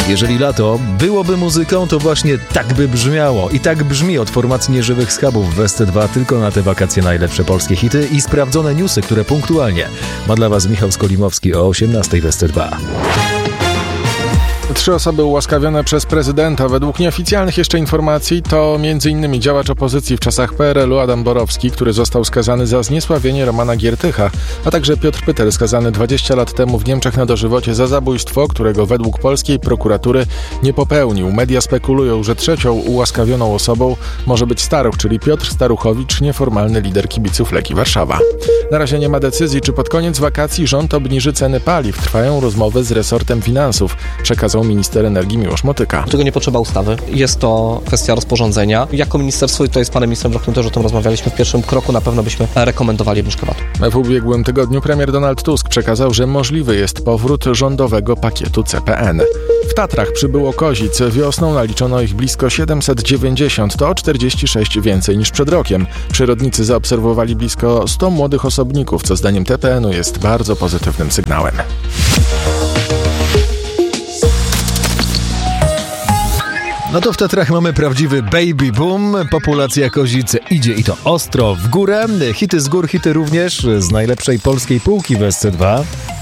Jeżeli lato byłoby muzyką, to właśnie tak by brzmiało. I tak brzmi od formacji Nieżywych Schabów w SC2 tylko na te wakacje najlepsze polskie hity i sprawdzone newsy, które punktualnie ma dla Was Michał Skolimowski o 18 w SC2. 3 osoby ułaskawione przez prezydenta. Według nieoficjalnych jeszcze informacji to m.in. działacz opozycji w czasach PRL-u Adam Borowski, który został skazany za zniesławienie Romana Giertycha, a także Piotr Pytel, skazany 20 lat temu w Niemczech na dożywocie za zabójstwo, którego według polskiej prokuratury nie popełnił. Media spekulują, że trzecią ułaskawioną osobą może być Staruch, czyli Piotr Staruchowicz, nieformalny lider kibiców Legii Warszawa. Na razie nie ma decyzji, czy pod koniec wakacji rząd obniży ceny paliw. Trwają rozmowy z resortem finansów, przekazał minister energii Miłosz Motyka. Czego nie potrzeba ustawy. Jest to kwestia rozporządzenia. Jako ministerstwo, i tutaj z panem ministrem Brochem też o tym rozmawialiśmy, w pierwszym kroku na pewno byśmy rekomendowali obniżkę VAT-u. W ubiegłym tygodniu premier Donald Tusk przekazał, że możliwy jest powrót rządowego pakietu CPN. W Tatrach przybyło kozic. Wiosną naliczono ich blisko 790, to o 46 więcej niż przed rokiem. Przyrodnicy zaobserwowali blisko 100 młodych osobników, co zdaniem TPN-u jest bardzo pozytywnym sygnałem. No to w Tatrach mamy prawdziwy baby boom. Populacja kozicy idzie i to ostro w górę. Hity z gór, hity również z najlepszej polskiej półki w SC2.